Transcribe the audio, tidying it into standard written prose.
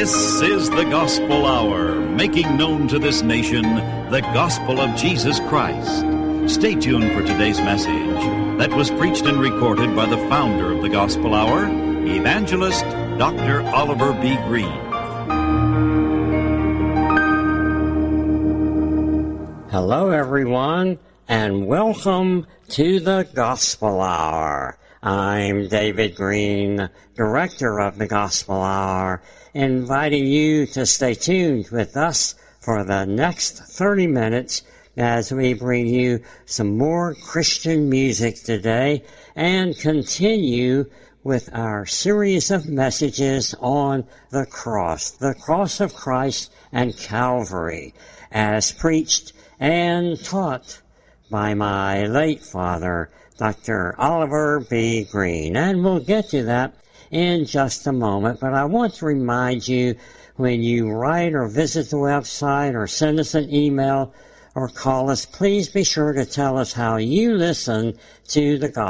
This is the Gospel Hour, making known to this nation the gospel of Jesus Christ. Stay tuned for today's message that was preached and recorded by the founder of the Gospel Hour, Evangelist Dr. Oliver B. Greene. Hello, everyone, and welcome to the Gospel Hour. I'm David Greene, Director of the Gospel Hour, inviting you to stay tuned with us for the next 30 minutes as we bring you some more Christian music today and continue with our series of messages on the cross of Christ and Calvary, as preached and taught by my late father, Dr. Oliver B. Greene. And we'll get to that in just a moment, but I want to remind you, when you write or visit the website or send us an email or call us, please be sure to tell us how you listen to the gospel.